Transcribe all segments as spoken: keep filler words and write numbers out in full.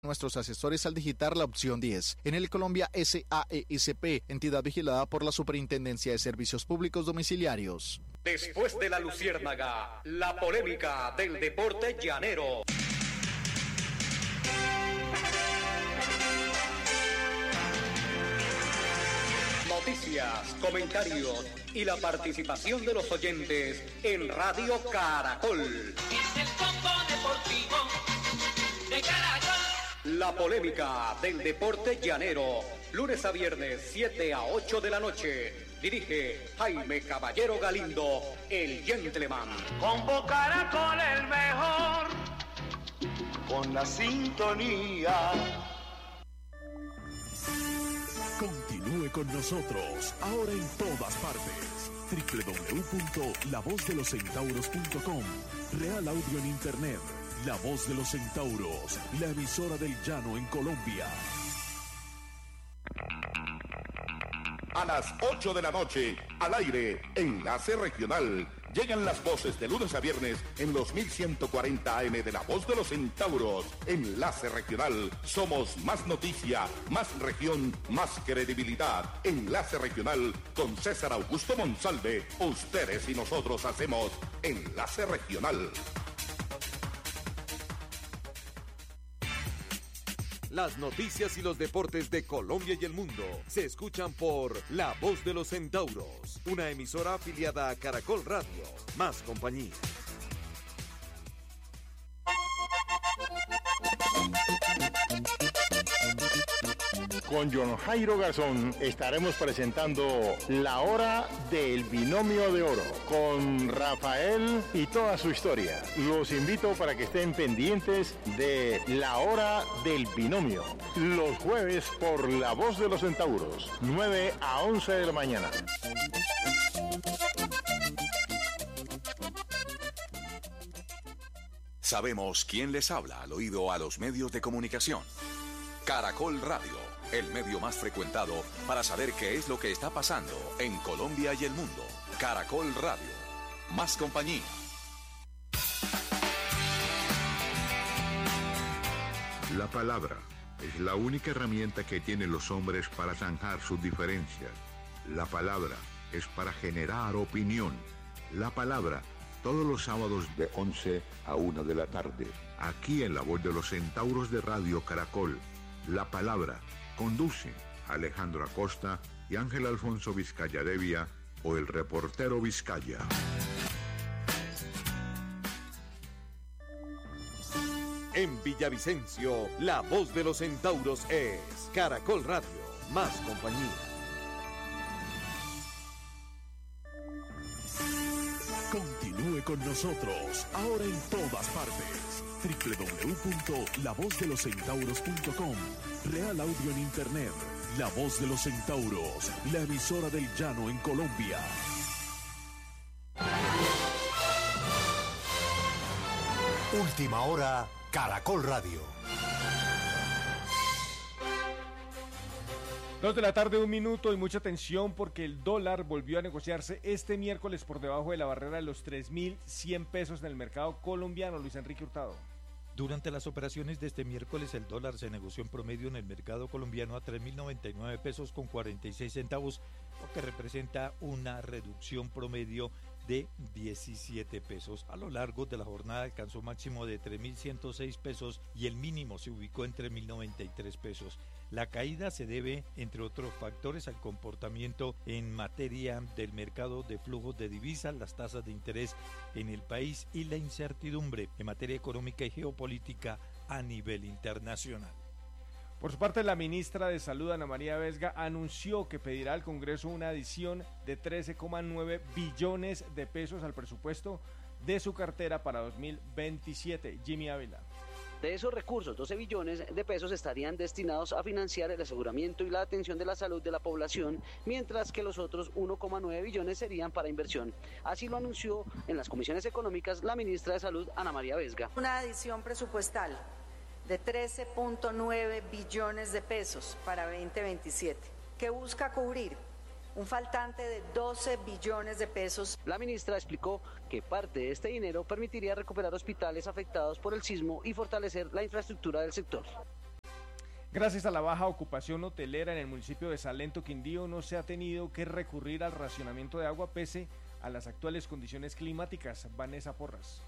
Nuestros asesores al digitar la opción diez. En el Colombia S A E S P, entidad vigilada por la Superintendencia de Servicios Públicos Domiciliarios. Después de la luciérnaga, la polémica del deporte llanero. Noticias, comentarios y la participación de los oyentes en Radio Caracol. Es el combo deportivo de Caracol. La polémica del deporte llanero, lunes a viernes, siete a ocho de la noche. Dirige Jaime Caballero Galindo, el gentleman. Combo Caracol el mejor, con la sintonía. Continúe con nosotros, ahora en todas partes. doble u doble u doble u punto la voz de los centauros punto com. Real Audio en Internet. La Voz de los Centauros, la emisora del llano en Colombia. A las ocho de la noche, al aire, Enlace Regional. Llegan las voces de lunes a viernes en los mil ciento cuarenta A M de La Voz de los Centauros. Enlace Regional. Somos más noticia, más región, más credibilidad. Enlace Regional con César Augusto Monsalve. Ustedes y nosotros hacemos Enlace Regional. Las noticias y los deportes de Colombia y el mundo se escuchan por La Voz de los Centauros, una emisora afiliada a Caracol Radio. Más compañía. Con John Jairo Garzón estaremos presentando La Hora del Binomio de Oro con Rafael y toda su historia. Los invito para que estén pendientes de La Hora del Binomio los jueves por La Voz de los Centauros, nueve a once de la mañana. Sabemos quién les habla al oído a los medios de comunicación. Caracol Radio, el medio más frecuentado para saber qué es lo que está pasando en Colombia y el mundo. Caracol Radio, más compañía. La palabra es la única herramienta que tienen los hombres para zanjar sus diferencias. La palabra es para generar opinión. La palabra, todos los sábados de once a una de la tarde, aquí en La Voz de los Centauros de Radio Caracol. La palabra, conducen Alejandro Acosta y Ángel Alfonso Vizcaya Devia o el reportero Vizcaya. En Villavicencio, La Voz de los Centauros es Caracol Radio, más compañía. Continúe con nosotros, ahora en todas partes. doble u doble u doble u punto la voz de los centauros punto com. Real Audio en Internet. La Voz de los Centauros, la emisora del llano en Colombia. Última hora, Caracol Radio. Dos de la tarde, un minuto y mucha atención porque el dólar volvió a negociarse este miércoles por debajo de la barrera de los tres mil cien pesos en el mercado colombiano. Luis Enrique Hurtado. Durante las operaciones de este miércoles, el dólar se negoció en promedio en el mercado colombiano a tres mil noventa y nueve pesos con cuarenta y seis centavos, lo que representa una reducción promedio de diecisiete pesos. A lo largo de la jornada alcanzó máximo de tres mil ciento seis pesos y el mínimo se ubicó en tres mil noventa y tres pesos. La caída se debe, entre otros factores, al comportamiento en materia del mercado de flujos de divisas, las tasas de interés en el país y la incertidumbre en materia económica y geopolítica a nivel internacional. Por su parte, la ministra de Salud, Ana María Vesga, anunció que pedirá al Congreso una adición de trece coma nueve billones de pesos al presupuesto de su cartera para dos mil veintisiete. Jimmy Ávila. De esos recursos, doce billones de pesos estarían destinados a financiar el aseguramiento y la atención de la salud de la población, mientras que los otros uno coma nueve billones serían para inversión. Así lo anunció en las comisiones económicas la ministra de Salud, Ana María Vesga. Una adición presupuestal de trece coma nueve billones de pesos para veinte veintisiete, que busca cubrir un faltante de doce billones de pesos. La ministra explicó que parte de este dinero permitiría recuperar hospitales afectados por el sismo y fortalecer la infraestructura del sector. Gracias a la baja ocupación hotelera en el municipio de Salento, Quindío, no se ha tenido que recurrir al racionamiento de agua pese a las actuales condiciones climáticas. Vanessa Porras.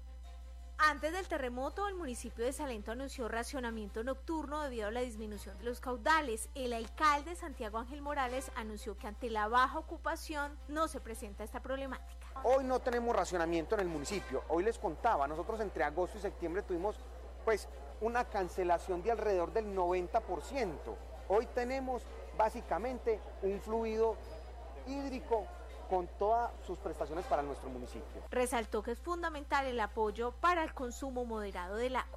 Antes del terremoto, el municipio de Salento anunció racionamiento nocturno debido a la disminución de los caudales. El alcalde Santiago Ángel Morales anunció que ante la baja ocupación no se presenta esta problemática. Hoy no tenemos racionamiento en el municipio. Hoy les contaba, nosotros entre agosto y septiembre tuvimos pues una cancelación de alrededor del noventa por ciento. Hoy tenemos básicamente un fluido hídrico con todas sus prestaciones para nuestro municipio. Resaltó que es fundamental el apoyo para el consumo moderado del agua.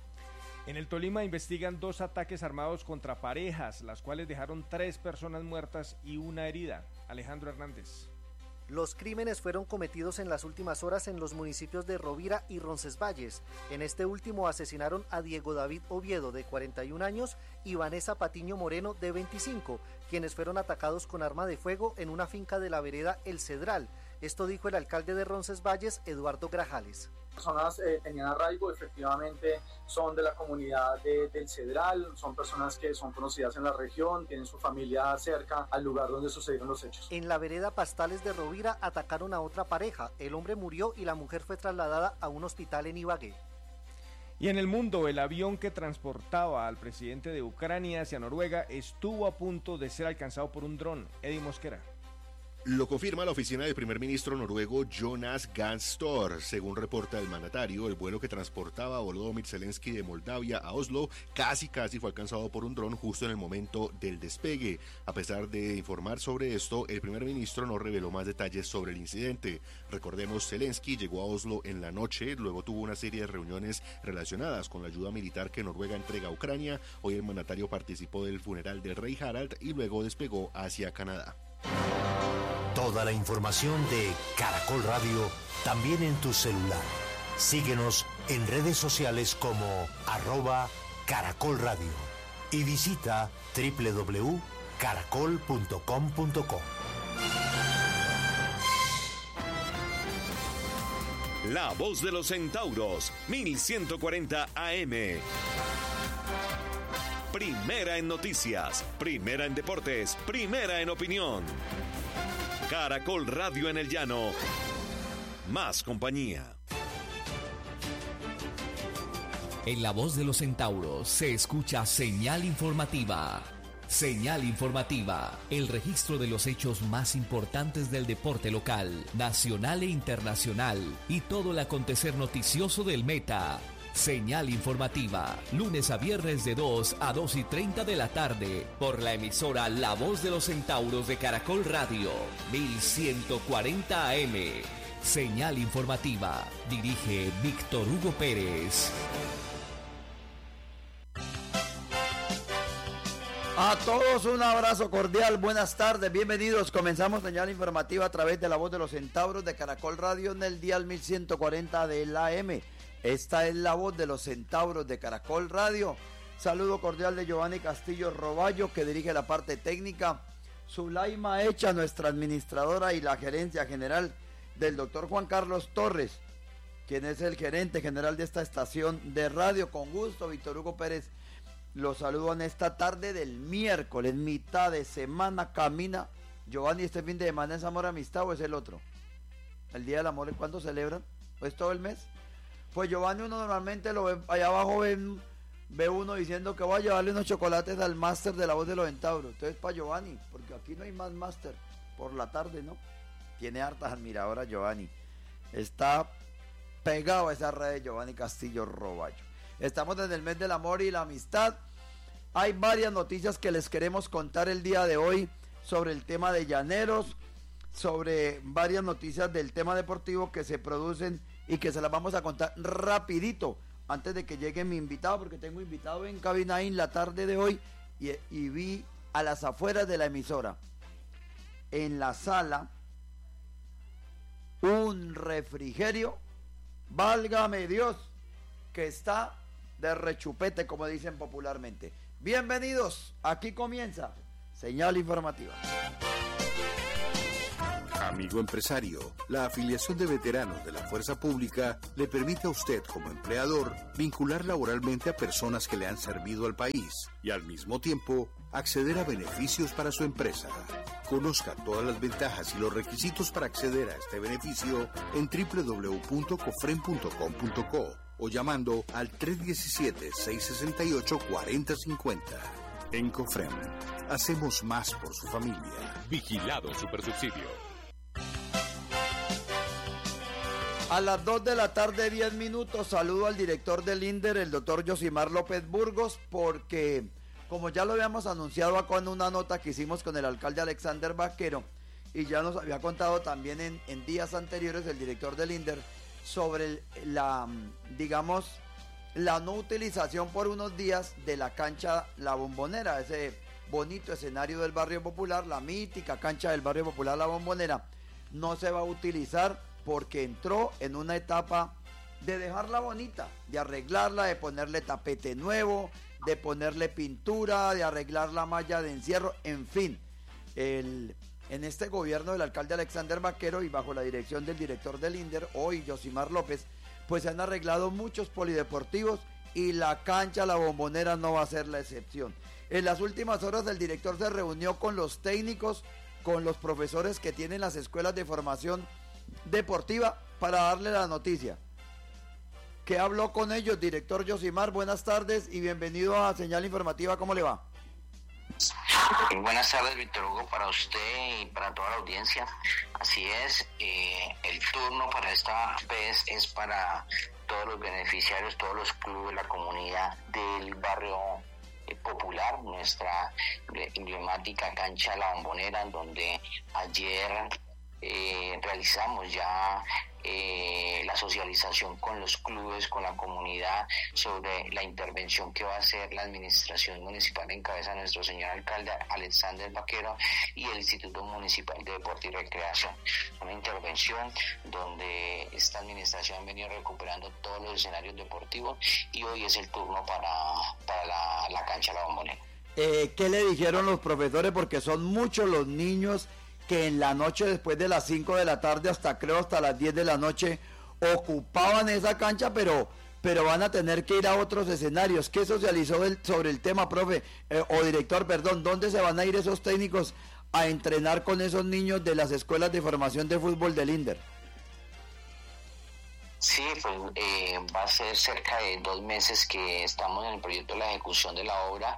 En el Tolima investigan dos ataques armados contra parejas, las cuales dejaron tres personas muertas y una herida. Alejandro Hernández. Los crímenes fueron cometidos en las últimas horas en los municipios de Rovira y Roncesvalles. En este último asesinaron a Diego David Oviedo, de cuarenta y un años, y Vanessa Patiño Moreno, de veinticinco, quienes fueron atacados con arma de fuego en una finca de la vereda El Cedral. Esto dijo el alcalde de Roncesvalles, Eduardo Grajales. Personas eh, tenían arraigo, efectivamente son de la comunidad de, del Cedral, son personas que son conocidas en la región, tienen su familia cerca al lugar donde sucedieron los hechos. En la vereda Pastales de Rovira atacaron a otra pareja, el hombre murió y la mujer fue trasladada a un hospital en Ibagué. Y en el mundo, el avión que transportaba al presidente de Ucrania hacia Noruega estuvo a punto de ser alcanzado por un dron. Eddie Mosquera. Lo confirma la oficina del primer ministro noruego Jonas Gahr Støre. Según reporta el mandatario, el vuelo que transportaba a Volodymyr Zelensky de Moldavia a Oslo casi casi fue alcanzado por un dron justo en el momento del despegue. A pesar de informar sobre esto, el primer ministro no reveló más detalles sobre el incidente. Recordemos, Zelensky llegó a Oslo en la noche, luego tuvo una serie de reuniones relacionadas con la ayuda militar que Noruega entrega a Ucrania. Hoy el mandatario participó del funeral del rey Harald y luego despegó hacia Canadá. Toda la información de Caracol Radio también en tu celular. Síguenos en redes sociales como arroba Caracol Radio y visita doble u doble u doble u punto caracol punto com punto co. La voz de los centauros, mil ciento cuarenta A M. Primera en noticias, primera en deportes, primera en opinión. Caracol Radio en el llano. Más compañía. En la voz de los centauros se escucha señal informativa. Señal informativa, el registro de los hechos más importantes del deporte local, nacional e internacional y todo el acontecer noticioso del Meta. Señal informativa, lunes a viernes de dos a dos y treinta de la tarde, por la emisora La Voz de los Centauros de Caracol Radio, mil ciento cuarenta A M. Señal informativa, dirige Víctor Hugo Pérez. A todos un abrazo cordial, buenas tardes, bienvenidos. Comenzamos señal informativa a través de La Voz de los Centauros de Caracol Radio en el dial mil ciento cuarenta de la A M. Esta es La Voz de los Centauros de Caracol Radio. Saludo cordial de Giovanni Castillo Roballo, que dirige la parte técnica. Zulaima Echa, nuestra administradora, y la gerencia general del doctor Juan Carlos Torres, quien es el gerente general de esta estación de radio. Con gusto, Víctor Hugo Pérez, los saludo en esta tarde del miércoles, mitad de semana. Camina. Giovanni, ¿este fin de semana es Amor Amistad o es el otro? ¿El Día del Amor cuándo celebran? ¿Es todo el mes? Pues Giovanni, uno normalmente lo ve, allá abajo ven, ve uno diciendo que voy a llevarle unos chocolates al máster de La Voz de los Centauros. Entonces para Giovanni, porque aquí no hay más máster por la tarde, ¿no? Tiene hartas admiradoras Giovanni. Está pegado a esa red de Giovanni Castillo Roballo. Estamos desde el mes del amor y la amistad. Hay varias noticias que les queremos contar el día de hoy sobre el tema de Llaneros, sobre varias noticias del tema deportivo que se producen y que se las vamos a contar rapidito antes de que llegue mi invitado, porque tengo invitado en cabina en la tarde de hoy y, y vi a las afueras de la emisora, en la sala, un refrigerio, válgame Dios, que está de rechupete, como dicen popularmente. Bienvenidos, aquí comienza Señal Informativa. Amigo empresario, la afiliación de veteranos de la Fuerza Pública le permite a usted como empleador vincular laboralmente a personas que le han servido al país y al mismo tiempo acceder a beneficios para su empresa. Conozca todas las ventajas y los requisitos para acceder a este beneficio en doble u doble u doble u punto cofren punto com punto co o llamando al tres uno siete, seis seis ocho, cuatro cero cinco cero. En Cofren, hacemos más por su familia. Vigilado Supersubsidio. A las dos de la tarde, diez minutos, saludo al director del INDER, el doctor Yosimar López Burgos, porque como ya lo habíamos anunciado acá en una nota que hicimos con el alcalde Alexander Vaquero, y ya nos había contado también en, en días anteriores el director del INDER, sobre el, la, digamos, la no utilización por unos días de la cancha La Bombonera, ese bonito escenario del Barrio Popular, la mítica cancha del Barrio Popular La Bombonera, no se va a utilizar porque entró en una etapa de dejarla bonita, de arreglarla, de ponerle tapete nuevo, de ponerle pintura, de arreglar la malla de encierro, en fin. El, en este gobierno del alcalde Alexander Vaquero y bajo la dirección del director del INDER, hoy Yosimar López, pues se han arreglado muchos polideportivos y la cancha La Bombonera no va a ser la excepción. En las últimas horas el director se reunió con los técnicos, con los profesores que tienen las escuelas de formación deportiva para darle la noticia. ¿Qué habló con ellos, director Yosimar? Buenas tardes y bienvenido a Señal Informativa, ¿cómo le va? Buenas tardes, Víctor Hugo, para usted y para toda la audiencia. Así es, eh, el turno para esta vez es para todos los beneficiarios, todos los clubes, la comunidad del barrio eh, popular, nuestra emblemática cancha La Bombonera, donde ayer eh, realizamos ya Eh, la socialización con los clubes, con la comunidad sobre la intervención que va a hacer la administración municipal en cabeza de nuestro señor alcalde Alexander Vaquero y el Instituto Municipal de Deporte y Recreación. Una intervención donde esta administración ha venido recuperando todos los escenarios deportivos y hoy es el turno para, para la, la cancha La Bombonera. Eh, ¿Qué le dijeron los profesores? Porque son muchos los niños que en la noche después de las cinco de la tarde hasta creo hasta las diez de la noche ocupaban esa cancha, pero pero van a tener que ir a otros escenarios. ¿Qué socializó el, sobre el tema, profe, eh, o director, perdón? ¿Dónde se van a ir esos técnicos a entrenar con esos niños de las escuelas de formación de fútbol del INDER? Sí, pues eh, va a ser cerca de dos meses que estamos en el proyecto de la ejecución de la obra,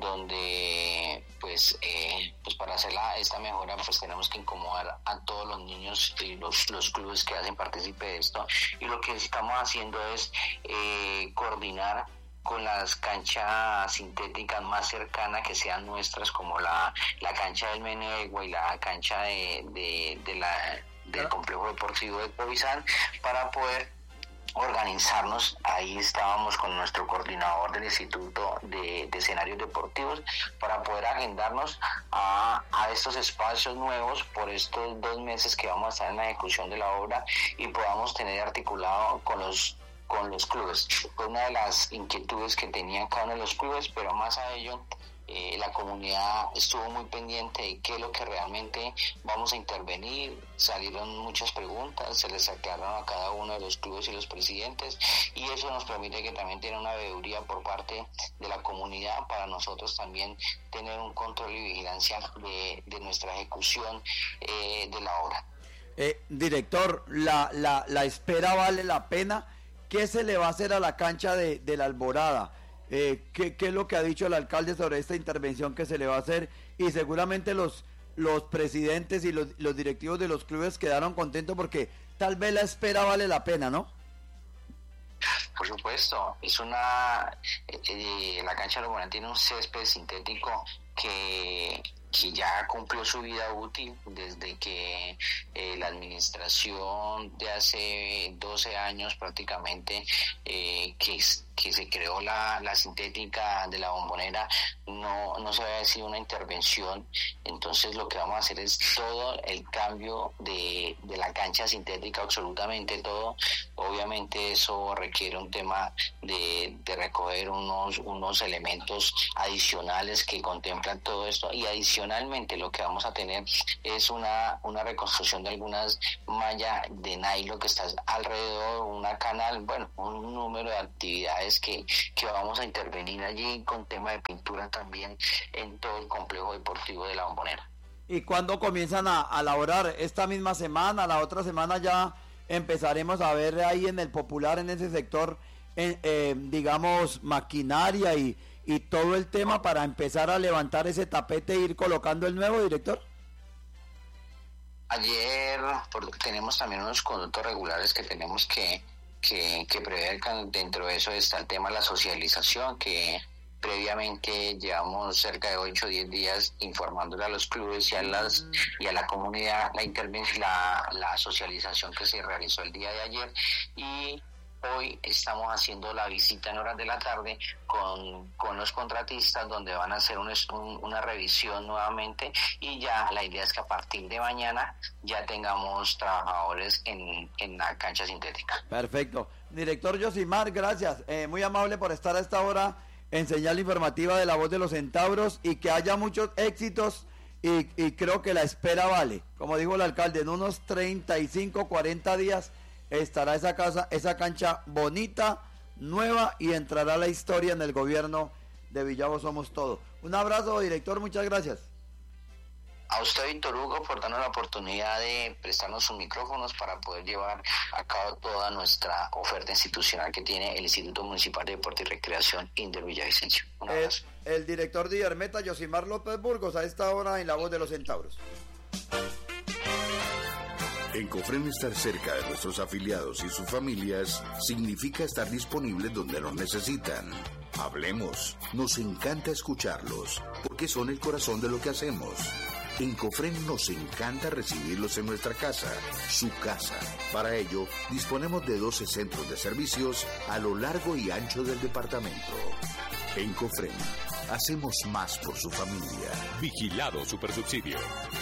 donde pues eh, pues para hacer la, esta mejora pues tenemos que incomodar a todos los niños y los, los clubes que hacen partícipe de esto, y lo que estamos haciendo es eh, coordinar con las canchas sintéticas más cercanas que sean nuestras, como la, la cancha del Menegua y la cancha de, de, de la del complejo deportivo de Covizán, para poder organizarnos. Ahí estábamos con nuestro coordinador del Instituto de, de Escenarios Deportivos para poder agendarnos a, a estos espacios nuevos por estos dos meses que vamos a estar en la ejecución de la obra y podamos tener articulado con los con los clubes. Fue una de las inquietudes que tenían cada uno de los clubes, pero más a ello Eh, la comunidad estuvo muy pendiente de qué es lo que realmente vamos a intervenir. Salieron muchas preguntas, se les aclararon a cada uno de los clubes y los presidentes, y eso nos permite que también tenga una veeduría por parte de la comunidad para nosotros también tener un control y vigilancia de, de nuestra ejecución eh, de la obra. Eh, director, la, la, la espera vale la pena. ¿Qué se le va a hacer a la cancha de, de la Alborada? Eh, ¿qué, ¿Qué es lo que ha dicho el alcalde sobre esta intervención que se le va a hacer? Y seguramente los, los presidentes y los, los directivos de los clubes quedaron contentos porque tal vez la espera vale la pena, ¿no? Por supuesto, es una eh, la cancha de la Bombonera tiene un césped sintético que que ya cumplió su vida útil desde que eh, la administración de hace doce años prácticamente eh, que, que se creó la, la sintética de la Bombonera, no, no se había sido una intervención. Entonces lo que vamos a hacer es todo el cambio de, de la cancha sintética, absolutamente todo. Obviamente eso requiere un tema de, de recoger unos, unos elementos adicionales que contemplan todo esto, y adicionalmente adicionalmente lo que vamos a tener es una, una reconstrucción de algunas mallas de nylon que está alrededor, una canal, bueno, un número de actividades que, que vamos a intervenir allí con tema de pintura también en todo el complejo deportivo de La Bombonera. ¿Y cuándo comienzan a, a laborar? ¿Esta misma semana? ¿La otra semana ya empezaremos a ver ahí en el Popular, en ese sector, eh, eh, digamos, maquinaria y, y todo el tema para empezar a levantar ese tapete e ir colocando el nuevo, director? Ayer porque tenemos también unos conductos regulares que tenemos que, que, que prever. Dentro de eso está el tema de la socialización, que previamente llevamos cerca de ocho o diez días informándole a los clubes y a las y a la comunidad la intervención, la, la socialización que se realizó el día de ayer, y hoy estamos haciendo la visita en horas de la tarde con, con los contratistas, donde van a hacer un, un, una revisión nuevamente, y ya la idea es que a partir de mañana ya tengamos trabajadores en, en la cancha sintética. Perfecto. Director Yosimar, gracias. Eh, muy amable por estar a esta hora en señal informativa de La Voz de los Centauros, y que haya muchos éxitos, y, y creo que la espera vale. Como dijo el alcalde, en unos treinta y cinco, cuarenta días estará esa casa, esa cancha bonita, nueva, y entrará a la historia en el gobierno de Villavo Somos Todo. Un abrazo, director, muchas gracias. A usted, Víctor Hugo, por darnos la oportunidad de prestarnos sus micrófonos para poder llevar a cabo toda nuestra oferta institucional que tiene el Instituto Municipal de Deporte y Recreación Inder Villavicencio. Un abrazo. El, el director de Hermeta, Yosimar López Burgos, a esta hora en La Voz de los Centauros. En Cofren, estar cerca de nuestros afiliados y sus familias significa estar disponibles donde nos necesitan. Hablemos, nos encanta escucharlos, porque son el corazón de lo que hacemos. En Cofren nos encanta recibirlos en nuestra casa, su casa. Para ello, disponemos de doce centros de servicios a lo largo y ancho del departamento. En Cofren, hacemos más por su familia. Vigilado Supersubsidio.